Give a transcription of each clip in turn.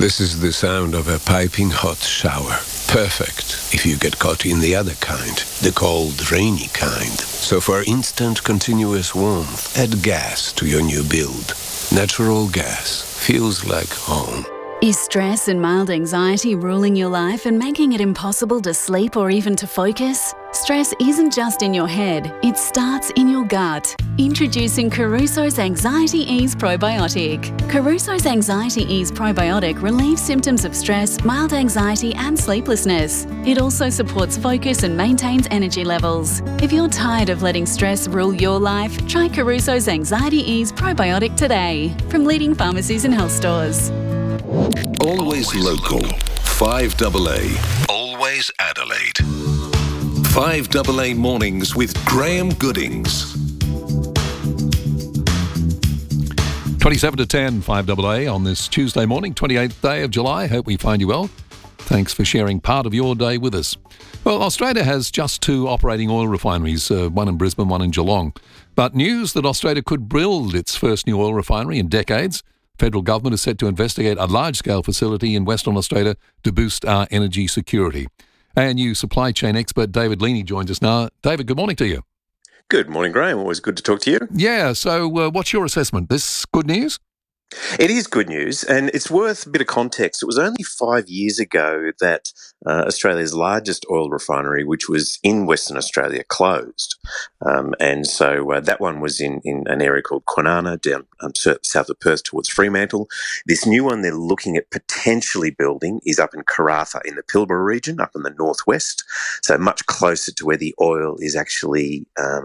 This is the sound of a piping hot shower. Perfect if you get caught in the other kind, the cold, rainy kind. So for instant, continuous warmth, add gas to your new build. Natural gas feels like home. Is stress and mild anxiety ruling your life and making it impossible to sleep or even to focus? Stress isn't just in your head, it starts in your gut. Introducing Caruso's Anxiety Ease Probiotic. Caruso's Anxiety Ease Probiotic relieves symptoms of stress, mild anxiety and sleeplessness. It also supports focus and maintains energy levels. If you're tired of letting stress rule your life, try Caruso's Anxiety Ease Probiotic today from leading pharmacies and health stores. Always local. 5AA. Always Adelaide. 5AA Mornings with Graham Goodings. 27 to 10, 5AA on this Tuesday morning, 28th day of July. Hope we find you well. Thanks for sharing part of your day with us. Well, Australia has just 2 operating oil refineries, one in Brisbane, one in Geelong. But news that Australia could build its first new oil refinery in decades. Federal government is set to investigate a large-scale facility in Western Australia to boost our energy security. ANU supply chain expert David Leaney joins us now. David, good morning to you. Good morning, Graham. Always good to talk to you. Yeah, so what's your assessment? This good news? It is good news, and it's worth a bit of context. It was only 5 years ago that Australia's largest oil refinery, which was in Western Australia, closed. And so that one was in an area called Kwinana, down south of Perth towards Fremantle. This new one they're looking at potentially building is up in Karratha in the Pilbara region, up in the northwest, so much closer to where the oil is actually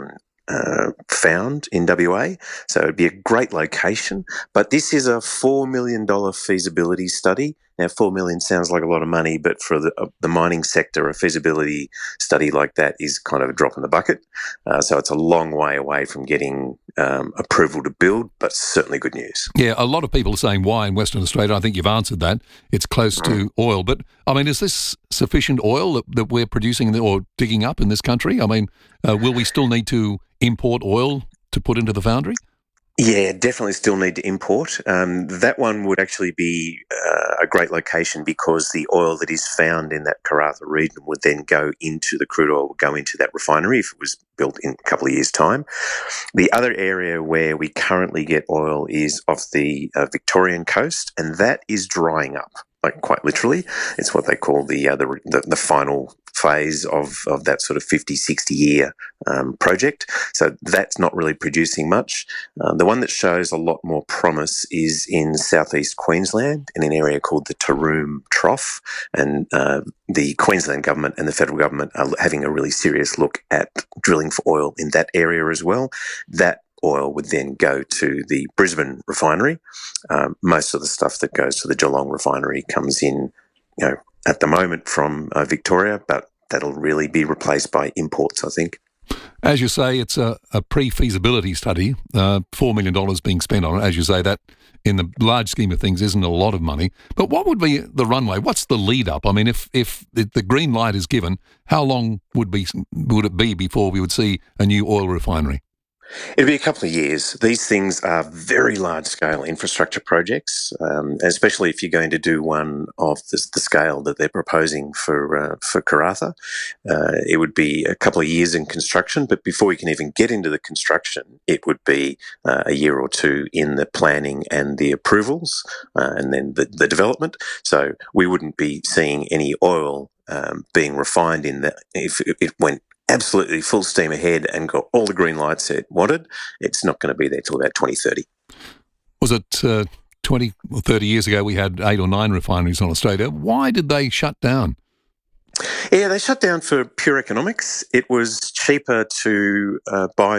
found in WA, so it'd be a great location. But this is a $4 million feasibility study. Now, $4 million sounds like a lot of money, but for the mining sector, a feasibility study like that is kind of a drop in the bucket. So it's a long way away from getting approval to build, but certainly good news. Yeah, a lot of people are saying why in Western Australia. I think you've answered that. It's close to oil. But, I mean, is this sufficient oil that we're producing or digging up in this country? I mean, will we still need to import oil to put into the foundry? Yeah, definitely still need to import. That one would actually be a great location because the oil that is found in that Karratha region would then go into the crude oil, would go into that refinery if it was built in a couple of years' time. The other area where we currently get oil is off the Victorian coast, and that is drying up. Like quite literally, it's what they call the final phase of that sort of 50, 60-year project. So that's not really producing much. The one that shows a lot more promise is in southeast Queensland in an area called the Taroom Trough. And the Queensland government and the federal government are having a really serious look at drilling for oil in that area as well. That oil would then go to the Brisbane refinery. Most of the stuff that goes to the Geelong refinery comes in, at the moment from Victoria, but that'll really be replaced by imports, I think. As you say, it's a pre-feasibility study, $4 million being spent on it. As you say, that in the large scheme of things isn't a lot of money. But what would be the runway? What's the lead up? I mean, if the green light is given, how long would it be before we would see a new oil refinery? It'll be a couple of years. These things are very large-scale infrastructure projects, especially if you're going to do one of the scale that they're proposing for Karratha. It would be a couple of years in construction, but before you can even get into the construction, it would be a year or two in the planning and the approvals, and then the development. So we wouldn't be seeing any oil being refined in that if it went absolutely full steam ahead and got all the green lights it wanted. It's not going to be there till about 2030. Was it 20 or 30 years ago we had 8 or 9 refineries on Australia? Why did they shut down? Yeah, they shut down for pure economics. It was cheaper to buy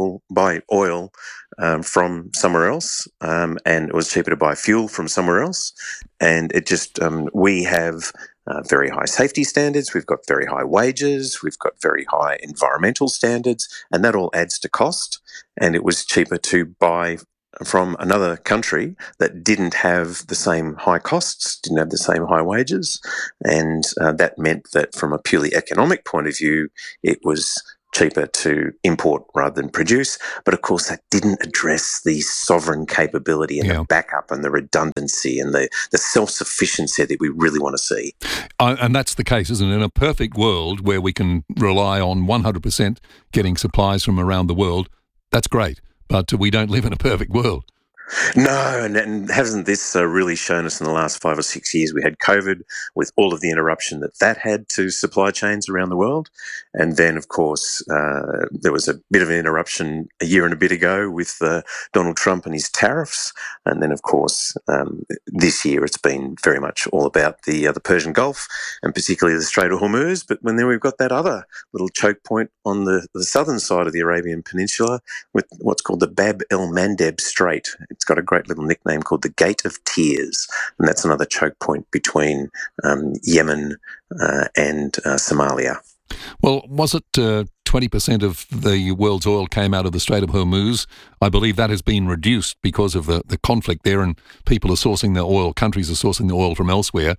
oil from somewhere else, and it was cheaper to buy fuel from somewhere else. And it just, we have very high safety standards, we've got very high wages, we've got very high environmental standards, and that all adds to cost. And it was cheaper to buy from another country that didn't have the same high costs, didn't have the same high wages, and that meant that from a purely economic point of view, it was cheaper to import rather than produce. But of course, that didn't address the sovereign capability and the backup and the redundancy and the self-sufficiency that we really want to see. And that's the case, isn't it? In a perfect world where we can rely on 100% getting supplies from around the world, that's great. But we don't live in a perfect world. No, and hasn't this really shown us in the last 5 or 6 years? We had COVID with all of the interruption that had to supply chains around the world. And then, of course, there was a bit of an interruption a year and a bit ago with Donald Trump and his tariffs. And then, of course, this year it's been very much all about the Persian Gulf and particularly the Strait of Hormuz. But then we've got that other little choke point on the southern side of the Arabian Peninsula with what's called the Bab el-Mandeb Strait. It's got a great little nickname called the Gate of Tears, and that's another choke point between Yemen and Somalia. Well, was it 20% of the world's oil came out of the Strait of Hormuz? I believe that has been reduced because of the conflict there, and people are sourcing the oil, countries are sourcing the oil from elsewhere.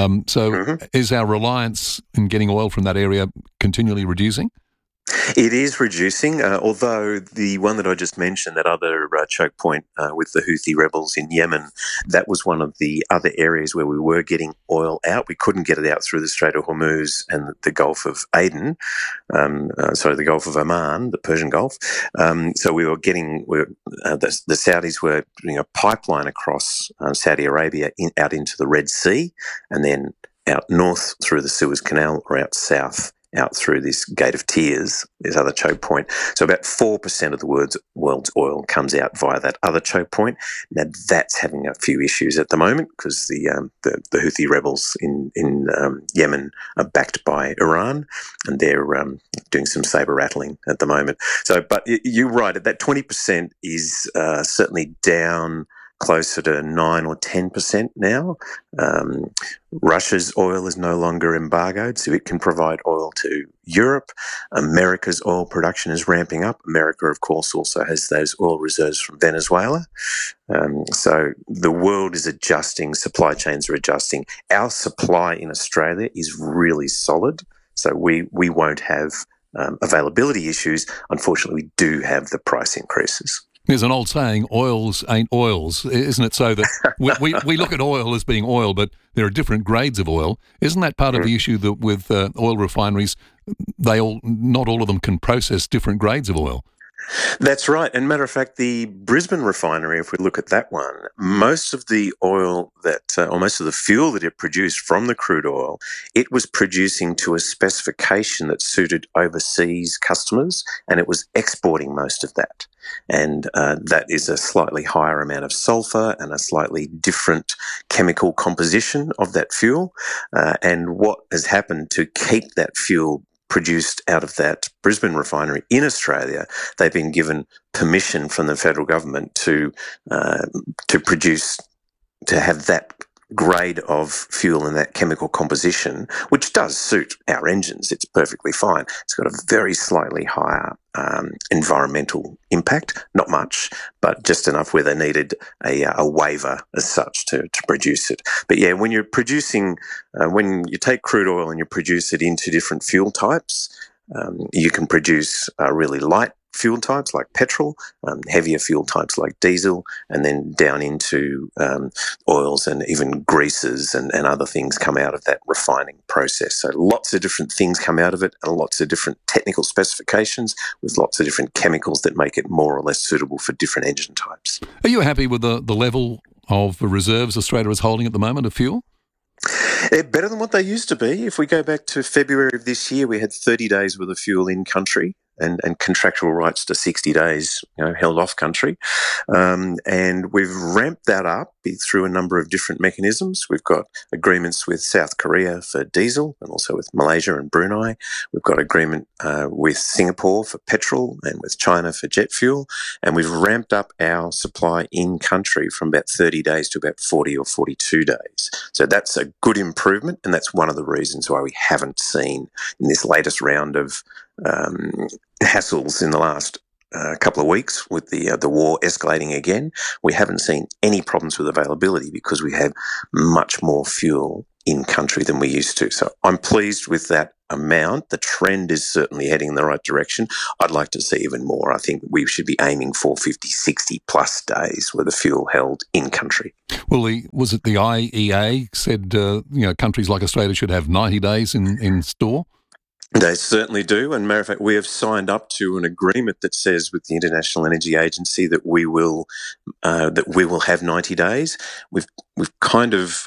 Is our reliance in getting oil from that area continually reducing? It is reducing, although the one that I just mentioned, that other choke point with the Houthi rebels in Yemen, that was one of the other areas where we were getting oil out. We couldn't get it out through the Strait of Hormuz and the Gulf of Aden, the Gulf of Oman, the Persian Gulf. So we were getting, the Saudis were doing a pipeline across Saudi Arabia out into the Red Sea, and then out north through the Suez Canal, or out south out through this Gate of Tears, this other choke point. So about 4% of the world's oil comes out via that other choke point. Now that's having a few issues at the moment because the Houthi rebels in Yemen are backed by Iran, and they're doing some saber rattling at the moment. So, but you're right, that 20% is certainly down closer to 9 or 10% now. Russia's oil is no longer embargoed, so it can provide oil to Europe. America's oil production is ramping up. America, of course, also has those oil reserves from Venezuela. So the world is adjusting, supply chains are adjusting. Our supply in Australia is really solid, so we won't have availability issues. Unfortunately, we do have the price increases. There's an old saying, oils ain't oils, isn't it? So that we look at oil as being oil, but there are different grades of oil. Isn't that part of the issue that with oil refineries, not all of them can process different grades of oil? That's right. And matter of fact, the Brisbane refinery, if we look at that one, most of the oil or most of the fuel that it produced from the crude oil, it was producing to a specification that suited overseas customers, and it was exporting most of that. And that is a slightly higher amount of sulfur and a slightly different chemical composition of that fuel. And what has happened to keep that fuel produced out of that Brisbane refinery in Australia, they've been given permission from the federal government to produce, to have that grade of fuel and that chemical composition, which does suit our engines. It's perfectly fine. It's got a very slightly higher environmental impact, not much, but just enough where they needed a waiver as such to produce it. But yeah, when you're producing, when you take crude oil and you produce it into different fuel types, you can produce really light fuel types like petrol, heavier fuel types like diesel, and then down into oils and even greases and other things come out of that refining process. So lots of different things come out of it, and lots of different technical specifications with lots of different chemicals that make it more or less suitable for different engine types. Are you happy with the level of reserves Australia is holding at the moment of fuel? They're better than what they used to be. If we go back to February of this year, we had 30 days worth of fuel in country and contractual rights to 60 days, held off country. And we've ramped that up through a number of different mechanisms. We've got agreements with South Korea for diesel and also with Malaysia and Brunei. We've got agreement with Singapore for petrol and with China for jet fuel. And we've ramped up our supply in country from about 30 days to about 40 or 42 days. So that's a good improvement, and that's one of the reasons why we haven't seen in this latest round of hassles in the last couple of weeks with the war escalating again. We haven't seen any problems with availability because we have much more fuel in country than we used to. So I'm pleased with that amount. The trend is certainly heading in the right direction. I'd like to see even more. I think we should be aiming for 50, 60 plus days with the fuel held in country. Well, was it the IEA said countries like Australia should have 90 days in store? They certainly do. And matter of fact, we have signed up to an agreement that says with the International Energy Agency that we will have 90 days. We've kind of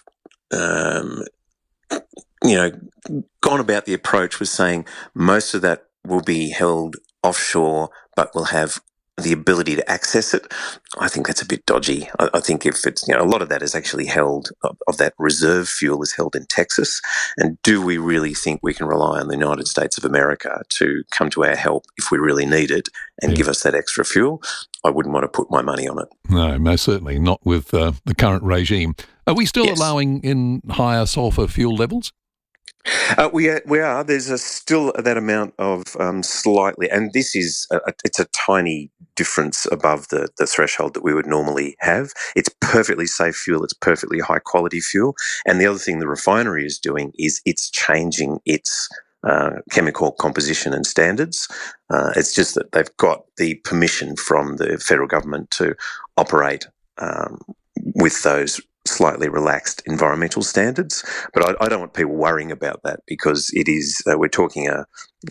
gone about the approach with saying most of that will be held offshore, but we'll have the ability to access it. I think that's a bit dodgy. I think if it's, a lot of that is actually held, of that reserve fuel is held in Texas. And do we really think we can rely on the United States of America to come to our help if we really need it and give us that extra fuel? I wouldn't want to put my money on it. No, most certainly not with the current regime. Are we still Yes. allowing in higher sulphur fuel levels? We are. There's still that amount of slightly, and this is it's a tiny difference above the threshold that we would normally have. It's perfectly safe fuel. It's perfectly high quality fuel. And the other thing the refinery is doing is it's changing its chemical composition and standards. It's just that they've got the permission from the federal government to operate with those slightly relaxed environmental standards, but I don't want people worrying about that because it is we're talking a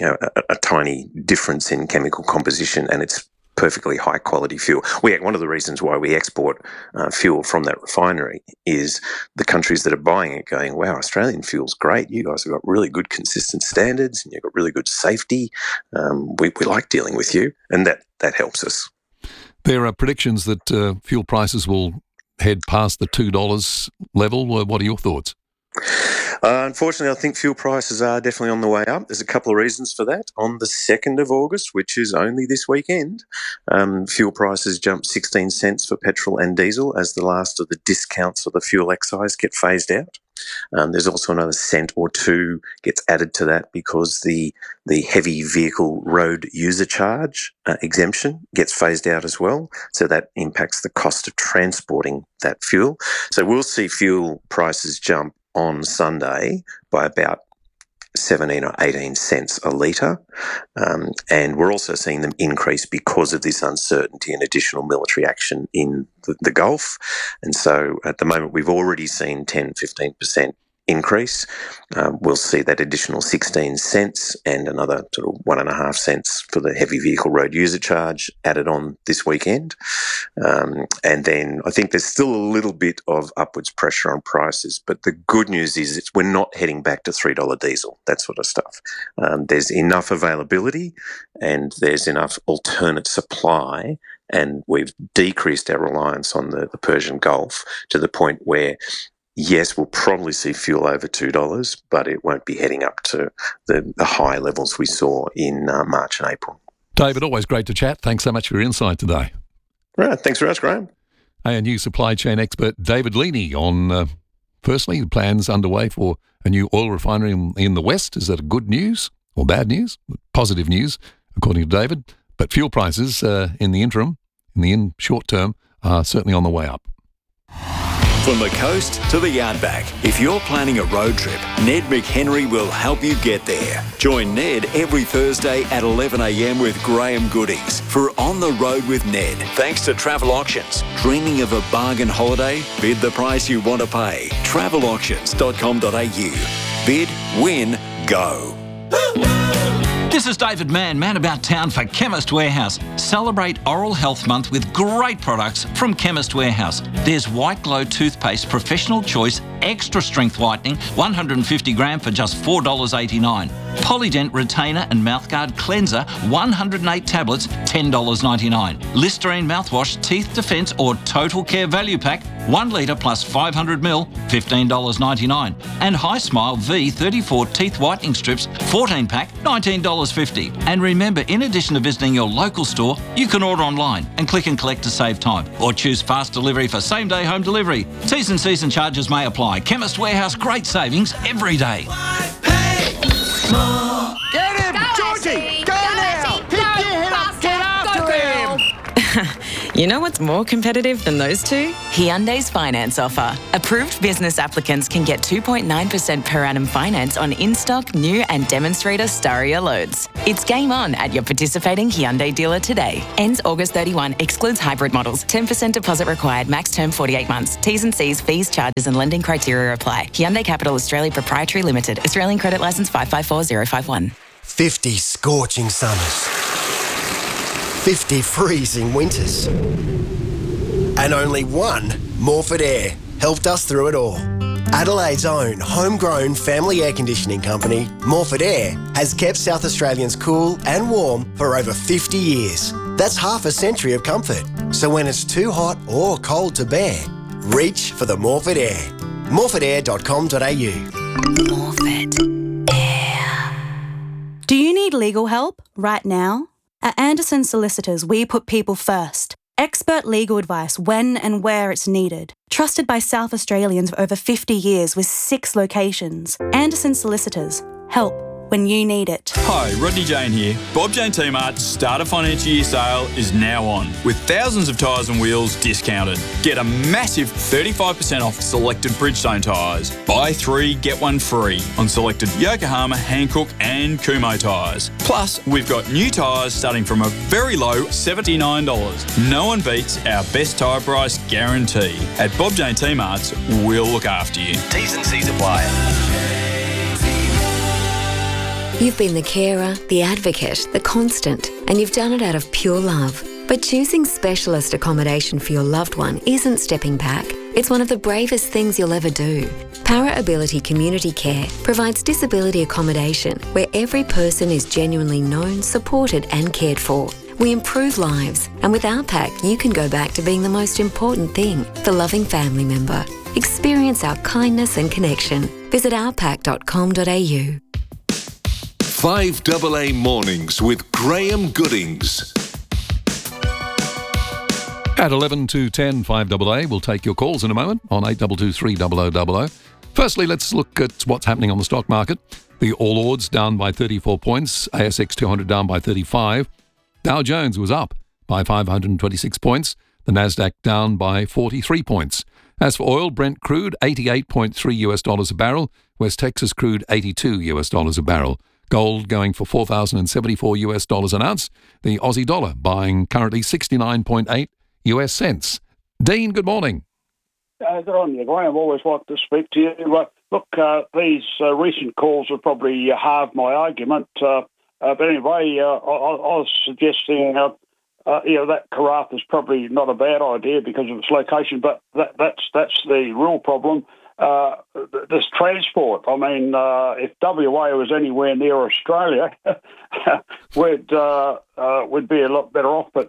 tiny difference in chemical composition, and it's perfectly high quality fuel. One of the reasons why we export fuel from that refinery is the countries that are buying it going, wow, Australian fuel's great. You guys have got really good consistent standards, and you've got really good safety. We like dealing with you, and that helps us. There are predictions that fuel prices will head past the $2 level. What are your thoughts? Unfortunately, I think fuel prices are definitely on the way up. There's a couple of reasons for that. On the 2nd of August, which is only this weekend, fuel prices jumped 16 cents for petrol and diesel as the last of the discounts for the fuel excise get phased out. There's also another cent or two gets added to that because the heavy vehicle road user charge exemption gets phased out as well. So that impacts the cost of transporting that fuel. So we'll see fuel prices jump on Sunday by about 17 or 18 cents a litre. And we're also seeing them increase because of this uncertainty and additional military action in the Gulf. And so at the moment, we've already seen 10, 15% increase. We'll see that additional 16 cents and another sort of 1.5 cents for the heavy vehicle road user charge added on this weekend. And then I think there's still a little bit of upwards pressure on prices, but the good news is we're not heading back to $3 diesel, that sort of stuff. There's enough availability and there's enough alternate supply, and we've decreased our reliance on the Persian Gulf to the point where yes, we'll probably see fuel over $2, but it won't be heading up to the high levels we saw in March and April. David, always great to chat. Thanks so much for your insight today. Right, thanks very much, Graham. ANU supply chain expert David Leaney on, firstly, the plans underway for a new oil refinery in the West. Is that good news or bad news? Positive news, according to David. But fuel prices in the interim, short term, are certainly on the way up. From the coast to the outback, if you're planning a road trip, Ned McHenry will help you get there. Join Ned every Thursday at 11 a.m. with Graham Goodings for On the Road with Ned. Thanks to Travel Auctions. Dreaming of a bargain holiday? Bid the price you want to pay. Travelauctions.com.au. Bid, win, go. This is David Mann about town for Chemist Warehouse. Celebrate Oral Health Month with great products from Chemist Warehouse. There's White Glow Toothpaste Professional Choice Extra Strength Whitening, 150 gram for just $4.89. Polydent Retainer and Mouthguard Cleanser, 108 tablets, $10.99. Listerine Mouthwash Teeth Defense or Total Care Value Pack, 1 litre plus 500 ml, $15.99. And High Smile V34 Teeth Whitening Strips, 14 pack, $19.50. And remember, in addition to visiting your local store, you can order online and click and collect to save time. Or choose fast delivery for same-day home delivery. T's and C's and charges may apply. Chemist Warehouse, great savings every day. Get him! Georgie! Go now! Pick your head up! Get after him! You know what's more competitive than those two? Hyundai's finance offer. Approved business applicants can get 2.9% per annum finance on in-stock, new and demonstrator Staria loads. It's game on at your participating Hyundai dealer today. Ends August 31. Excludes hybrid models. 10% deposit required. Max term 48 months. T's and C's, fees, charges and lending criteria apply. Hyundai Capital Australia Proprietary Limited. Australian credit licence 554051. 50 scorching summers. 50 freezing winters. And only one Morford Air helped us through it all. Adelaide's own homegrown family air conditioning company, Morford Air, has kept South Australians cool and warm for over 50 years. That's half a century of comfort. So when it's too hot or cold to bear, reach for the Morford Air. morfordair.com.au. Morford Air. Do you need legal help right now? At Anderson Solicitors, we put people first. Expert legal advice when and where it's needed. Trusted by South Australians for over 50 years with 6 locations. Anderson Solicitors. Help when you need it. Hi, Rodney Jane here. Bob Jane T-Mart's Starter Financial Year sale is now on, with thousands of tyres and wheels discounted. Get a massive 35% off selected Bridgestone tyres. Buy 3, get 1 free on selected Yokohama, Hankook and Kumho tyres. Plus, we've got new tyres starting from a very low $79. No one beats our best tyre price guarantee. At Bob Jane T-Mart's, we'll look after you. T's and C's apply. You've been the carer, the advocate, the constant, and you've done it out of pure love. But choosing specialist accommodation for your loved one isn't stepping back. It's one of the bravest things you'll ever do. Para Ability Community Care provides disability accommodation where every person is genuinely known, supported and cared for. We improve lives, and with our pack, you can go back to being the most important thing, the loving family member. Experience our kindness and connection. Visit ourpack.com.au. 5AA Mornings with Graham Goodings. At 11 to 10, 5AA. We'll take your calls in a moment on 8223 0000. Firstly, let's look at what's happening on the stock market. The All Ords down by 34 points. ASX 200 down by 35. Dow Jones was up by 526 points. The Nasdaq down by 43 points. As for oil, Brent crude $88.3 a barrel. West Texas crude $82 a barrel. Gold going for $4,074 an ounce. The Aussie dollar buying currently 69.8 US cents. Dean, good morning. Good on you, Graham. Always like to speak to you. Look, these recent calls have probably halved my argument. But anyway, I was suggesting, that Karratha is probably not a bad idea because of its location, but that's the real problem. This transport. I mean, if WA was anywhere near Australia, we'd be a lot better off. But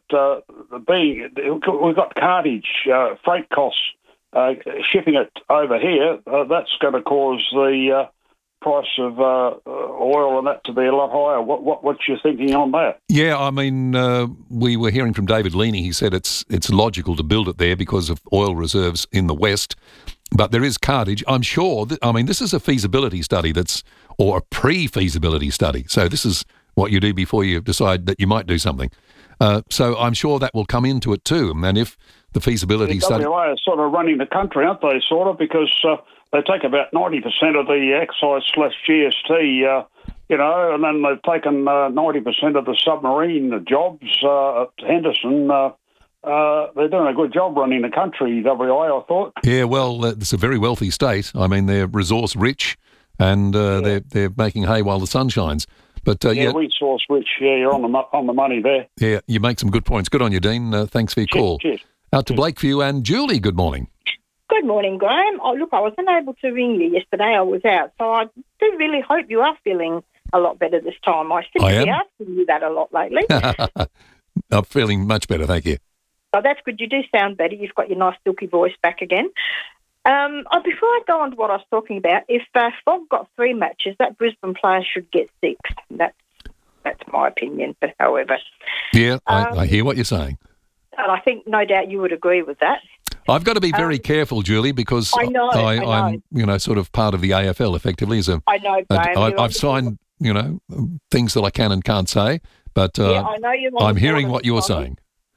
we've got cartage, freight costs, shipping it over here. That's going to cause the price of oil and that to be a lot higher. What's your thinking on that? Yeah, I mean, we were hearing from David Leaney. He said it's logical to build it there because of oil reserves in the west. But there is cartage. I'm sure this is a feasibility study or a pre-feasibility study. So this is what you do before you decide that you might do something. So I'm sure that will come into it too. And if the feasibility study... WA is sort of running the country, aren't they, sort of, because they take about 90% of the excise/GST, and then they've taken 90% of the submarine jobs at Henderson. They're doing a good job running the country, WA, I thought. Yeah, well, it's a very wealthy state. I mean, they're resource rich, and they're making hay while the sun shines. But resource rich. Yeah, you're on the money there. Yeah, you make some good points. Good on you, Dean. Thanks for your call. Cheers. Out to Blakeview and Julie. Good morning. Good morning, Graham. I wasn't able to ring you yesterday. I was out, so I do really hope you are feeling a lot better this time. I seem to be asking you that a lot lately. I'm feeling much better, thank you. Oh, that's good. You do sound better. You've got your nice silky voice back again. Before I go on to what I was talking about, if Fogg got 3 matches, that Brisbane player should get 6. That's my opinion, but however. Yeah, I hear what you're saying. And I think no doubt you would agree with that. I've got to be very careful, Julie, because I know. I'm sort of part of the AFL effectively. I know, Graham. I've signed, things that I can and can't say, but I know I'm hearing what you're saying.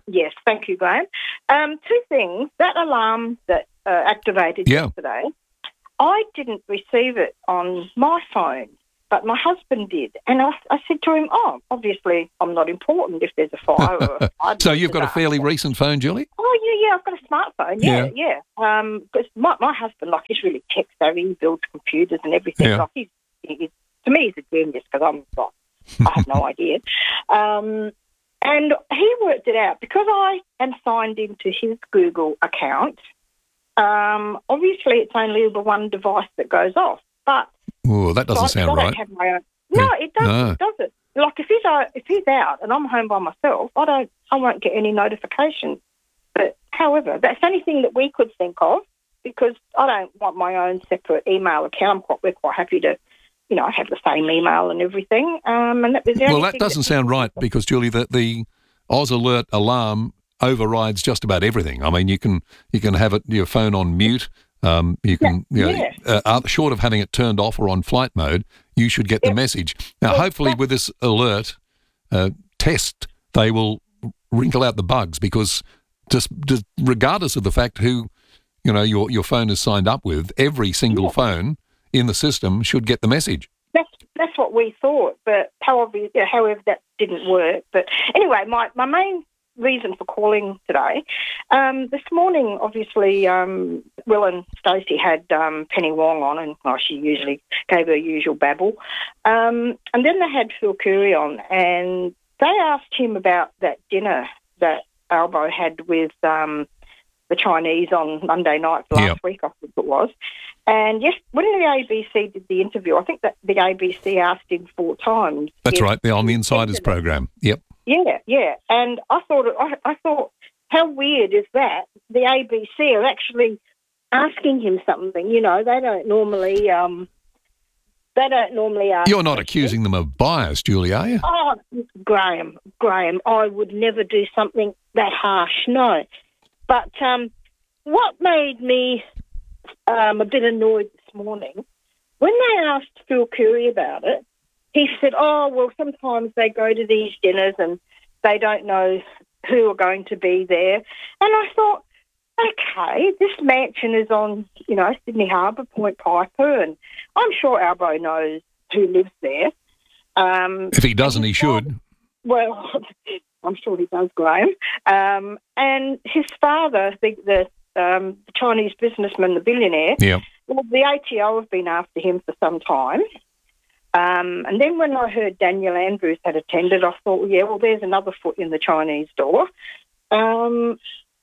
Yes, thank you, Graham. Two things. That alarm that activated yesterday, I didn't receive it on my phone, but my husband did. And I said to him, obviously I'm not important if there's a fire or a fire. So you've got a fairly recent phone, Julie? Oh, yeah, I've got a smartphone, yeah. Because my husband, he's really tech-savvy, he builds computers and everything. Yeah. He's, to me, he's a genius because I'm not. I have no idea. And he worked it out because I am signed into his Google account. Obviously, it's only the one device that goes off. But that doesn't sound right. Have my own. No, it doesn't. No. It doesn't. Like if he's out and I'm home by myself, I won't get any notifications. But however, that's the only thing that we could think of because I don't want my own separate email account. We're quite happy to. Have the same email and everything. And that was the only that thing doesn't sound right because, Julie, the Oz Alert alarm overrides just about everything. I mean, you can have your phone on mute. Short of having it turned off or on flight mode, you should get the message. Now, hopefully, with this alert test, they will wrinkle out the bugs because just regardless of the fact who your phone is signed up with, every single phone in the system should get the message. That's what we thought, but however that didn't work. But anyway, my main reason for calling today, this morning, obviously, Will and Stacey had Penny Wong on, and she usually gave her usual babble. And then they had Phil Curry on, and they asked him about that dinner that Albo had with the Chinese on Monday night last week, I think it was. And yes, when the ABC did the interview, I think that the ABC asked him 4 times. That's right, they're on the Insiders program. Yep. Yeah. And I thought, how weird is that? The ABC are actually asking him something. They don't normally. Ask. You're not accusing them of bias, Julie, are you? Oh, Graham, I would never do something that harsh. No. But what made me a bit annoyed this morning, when they asked Phil Curry about it, he said, sometimes they go to these dinners and they don't know who are going to be there. And I thought, okay, this mansion is on, Sydney Harbour, Point Piper, and I'm sure Albo knows who lives there. If he doesn't, he should. Well, I'm sure he does, Graham. And his father, the Chinese businessman, the billionaire, well, the ATO have been after him for some time. And then when I heard Daniel Andrews had attended, I thought, there's another foot in the Chinese door. And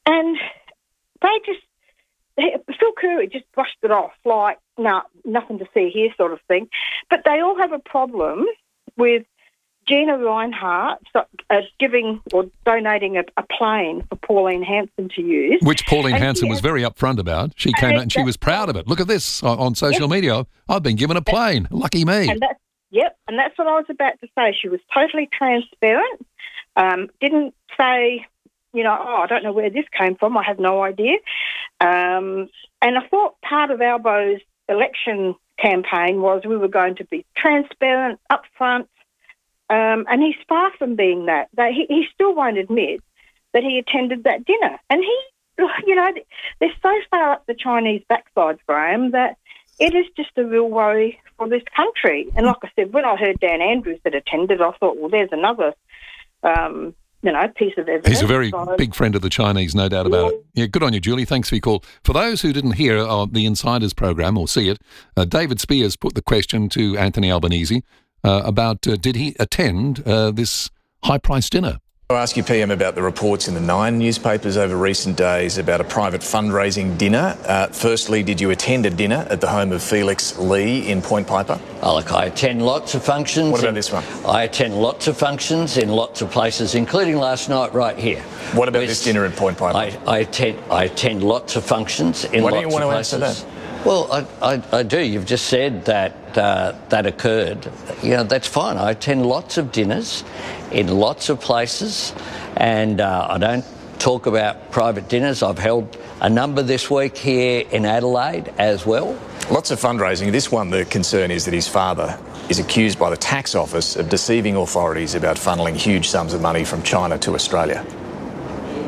Phil Curry just brushed it off like, nothing to see here sort of thing. But they all have a problem with Gina Reinhardt giving or donating a plane for Pauline Hanson to use. Which Pauline Hanson was very upfront about. She came out and she was proud of it. Look at this on social media. I've been given a plane. Lucky me. And that's what I was about to say. She was totally transparent. Didn't say, I don't know where this came from. I have no idea. And I thought part of Albo's election campaign was we were going to be transparent, upfront. And he's far from being that. He still won't admit that he attended that dinner. And they're so far up the Chinese backsides, Graham, that it is just a real worry for this country. And like I said, when I heard Dan Andrews had attended, I thought, there's another, piece of evidence. He's a very big friend of the Chinese, no doubt about it. Yeah, good on you, Julie. Thanks for your call. For those who didn't hear the Insiders program or see it, David Spears put the question to Anthony Albanese about did he attend this high-priced dinner? I'll ask you, PM, about the reports in the Nine newspapers over recent days about a private fundraising dinner. Firstly, did you attend a dinner at the home of Felix Lee in Point Piper? Oh, look, I attend lots of functions. What about this one? I attend lots of functions in lots of places, including last night right here. What about this dinner in Point Piper? I attend lots of functions in lots of places. Why don't you want to answer that? Well, I do. You've just said that that occurred. That's fine. I attend lots of dinners in lots of places, and I don't talk about private dinners. I've held a number this week here in Adelaide as well. Lots of fundraising. This one, the concern is that his father is accused by the tax office of deceiving authorities about funneling huge sums of money from China to Australia.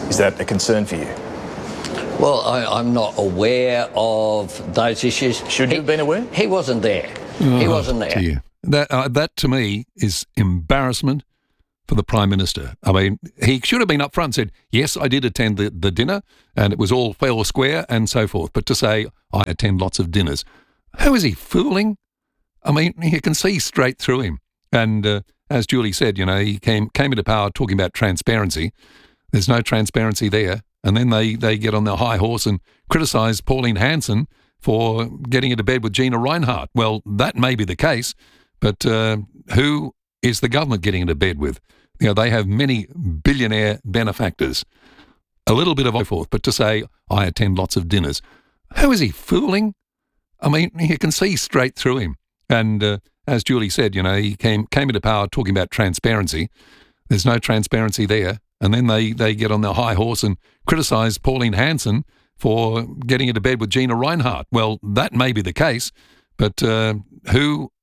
Is that a concern for you? Well, I'm not aware of those issues. Should you have been aware? He wasn't there. He wasn't there. Dear. That to me is embarrassment for the Prime Minister. I mean, he should have been up front and said, yes, I did attend the dinner and it was all fair or square and so forth. But to say, I attend lots of dinners. Who is he fooling? I mean, you can see straight through him. And as Julie said, you know, he came into power talking about transparency. There's no transparency there. And then they get on their high horse and criticise Pauline Hanson for getting into bed with Gina Rinehart. Well, that may be the case, but who is the government getting into bed with? You know, they have many billionaire benefactors. A little bit of forth, but to say, I attend lots of dinners. Who is he fooling? I mean, you can see straight through him. And as Julie said, you know, he came into power talking about transparency. There's no transparency there. And then they get on their high horse and criticise Pauline Hanson for getting into bed with Gina Rinehart. Well, that may be the case, but who